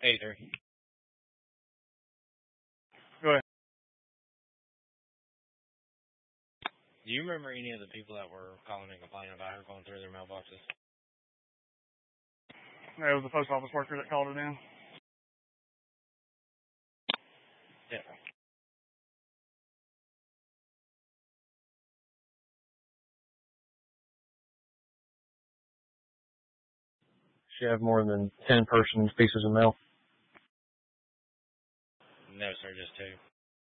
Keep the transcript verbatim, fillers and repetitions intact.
eighty-three. Go ahead. Do you remember any of the people that were calling and complaining about her going through their mailboxes? Yeah, it was the post office worker that called it in. Yeah. She have more than ten persons pieces of mail? No, sir, just two.